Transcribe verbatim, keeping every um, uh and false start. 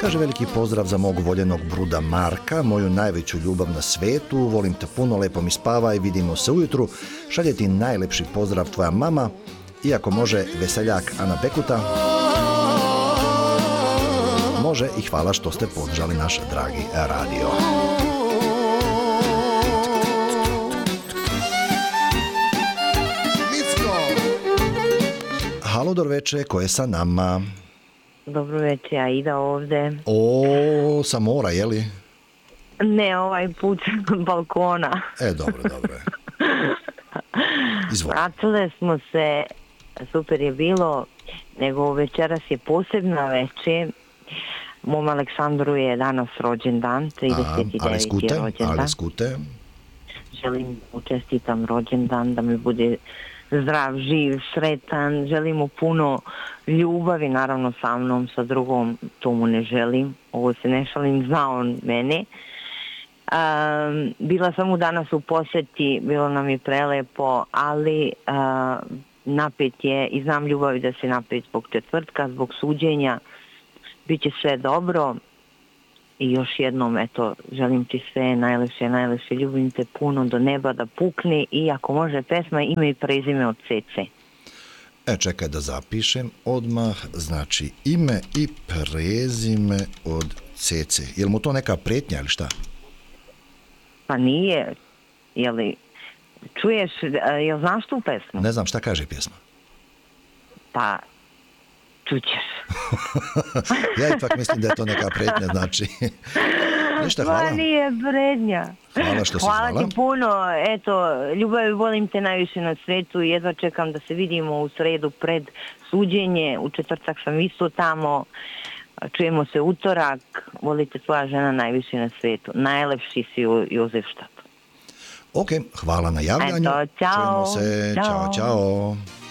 Kaže veliki pozdrav za mog voljenog bruda Marka, moju najveću ljubav na svetu, volim te puno, lepo mi spavaj, vidimo se ujutru, šalje ti najlepši pozdrav tvoja mama, iako može veseljak Ana Bekuta, može i hvala što ste podržali naš dragi radio. Halo, dobro večer, ko je sa nama? Dobro večer, Aida ovde. O, sa mora, je li? Ne, ovaj put s balkona. E, dobro, dobro. Izvoli. Vratile smo se, super je bilo, nego večeras je posebna večer. Mom Aleksandru je danas rođendan, trideset deveti rođendan. Ale skute. Želim mu čestitam rođendan, da mi bude zdrav, živ, sretan, želim mu puno ljubavi, naravno sa mnom, sa drugom, to mu ne želim, ovo se ne šalim, zna on mene. Um, bila sam mu danas u poseti, bilo nam je prelepo, ali uh, napet je i znam ljubavi da se napet zbog četvrtka, zbog suđenja, bit će sve dobro. I još jednom, eto, želim ti sve najlepše, najlepše, ljubim te puno do neba da pukne i ako može pesma ime i prezime od Cece. E, čekaj da zapišem odmah, znači ime i prezime od Cece. Je li mu to neka pretnja ili šta? Pa nije, je li, čuješ, jel znaš tu pesmu? Ne znam, šta kaže pjesma? Pa, čućeš. Ja ipak mislim da je to neka pretnja, znači. Ništa, hvala. Pa nije prednja. Hvala što si hvala znala. ti puno, eto, ljubavi, volim te najviše na svetu i jedva čekam da se vidimo u sredu pred suđenje, u četvrtak sam isto tamo, čujemo se utorak, volite tvoja žena najviše na svetu, najlepši si u Jozefštatu. Ok, hvala na javljanju. Eto, čao. Čujemo se, čao, čao. čao.